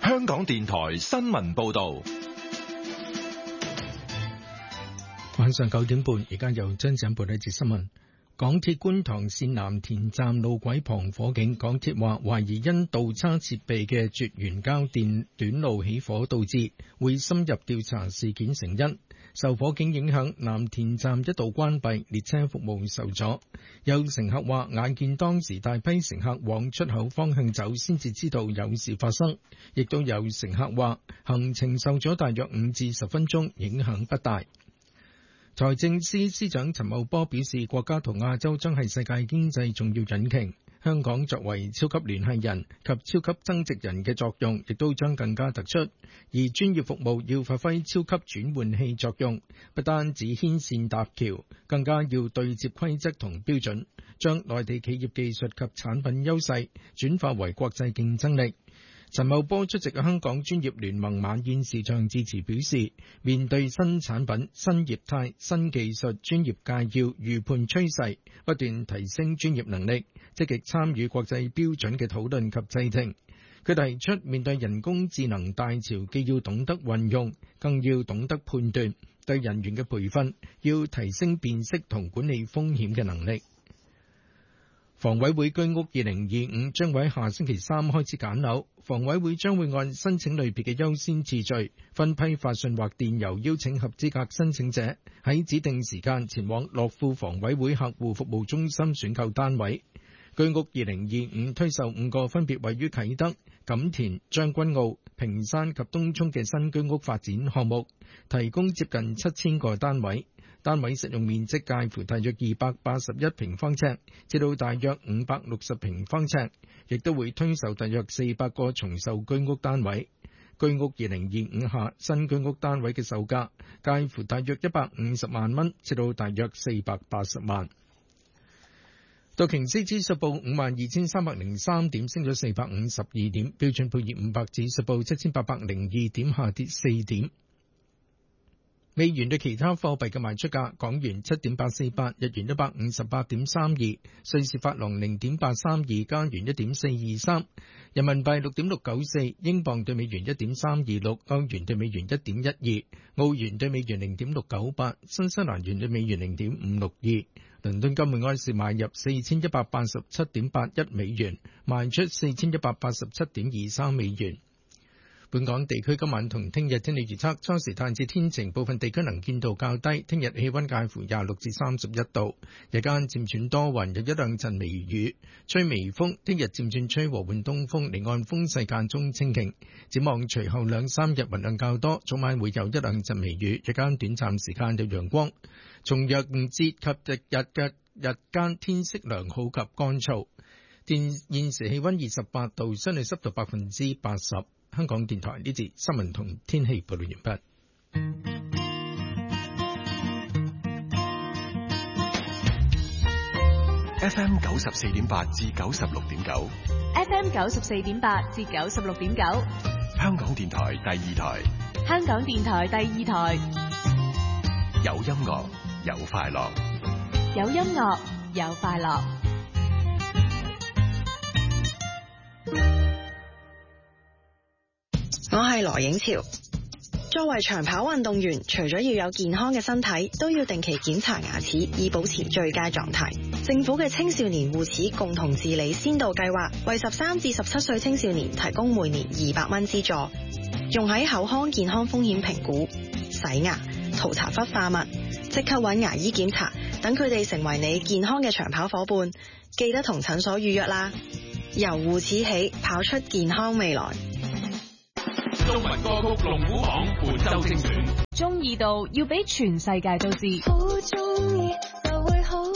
香港電台新聞報道。 晚上9點半，而家由張展報一節新聞。港鐵觀塘線藍田站路軌旁火警，港鐵話懷疑因倒叉設備嘅絕緣膠電短路起火導致，會深入調查事件成因。受火警影響，藍田站一度關閉，列車服務受阻。有乘客話眼見當時大批乘客往出口方向走，先至知道有事發生。亦都有乘客話行程受咗大約5至10分鐘，影響不大。財政司司長陳茂波表示，國家同亞洲將係世界經濟重要引擎，香港作為超級聯繫人及超級增值人嘅作用，亦都將更加突出。而專業服務要發揮超級轉換器作用，不單止牽線搭橋，更加要對接規則同標準，將內地企業技術及產品優勢轉化為國際競爭力。陳茂波出席香港專業聯盟晚宴視像致辭表示，面對新產品、新業態、新技術，專業界要預判趨勢，不斷提升專業能力，積極參與國際標準嘅討論及制定。佢提出，面對人工智能大潮，既要懂得運用，更要懂得判斷，對人員嘅培訓要提升辨識同管理風險嘅能力。房委會居屋2025將會喺下星期3開始揀樓，房委會將會按申請類別嘅優先次序，分批發信或電郵邀請合資格申請者喺指定時間前往樂富房委會客戶服務中心選購單位。居屋2025推售5個分別位於啟德、錦田、將軍澳、屏山及東涌嘅新居屋發展項目，提供接近7000個單位。單位實用面積介乎大約281平方尺至到大約560平方尺，亦都會推售大約400個重售居屋單位。居屋2025下新居屋單位嘅售價介乎大約150萬蚊至到大約480萬。道瓊斯指數報52,303點，升咗452點；標準普爾500指數報7,802點，下跌4點。美元對其他貨幣嘅賣出價：港元7.848，日元158.32，瑞士法郎0.832，加元1.423，人民幣6.694，英鎊對美元1.326，歐元對美元1.12，澳元對美元0.698，新西蘭元對美元0.562。倫敦金每安士買入4187.81美元，賣出4187.23美元。本港地區今晚同聽日天氣預測，初時大致天晴，部分地區能見度較低。聽日氣溫介乎26至31度，日間漸轉多雲，有一兩陣微雨，吹微風。聽日漸轉吹和緩東風，離岸風勢間中清勁。展望隨後2、3日雲量較多，早晚會有一兩陣微雨，日間短暫時間有陽光。重陽節及日間天色良好及乾燥。現時氣溫28度，相對濕度80%。香港電台呢節新聞同天氣報道完畢。 FM 94.8至96.9 ，FM 94.8至96.9， 香港電台第2台， 香港電台第2台， 有音樂有快樂， 有音樂有快樂。 我係羅影潮。作為長跑運動員，除咗要有健康嘅身體，都要定期檢查牙齒，以保持最佳狀態。政府嘅青少年護齒共同治理先導計劃，為13至17歲青少年提供每年200蚊資助，用喺口腔健康風險評估、洗牙、塗搽氟化物，即刻揾牙醫檢查，等佢哋成為你健康嘅長跑夥伴。記得同診所預約啦。由護齒起，跑出健康未來。 中文歌曲龍虎榜本周精選， 中意到要俾全世界都知。 好中意就會好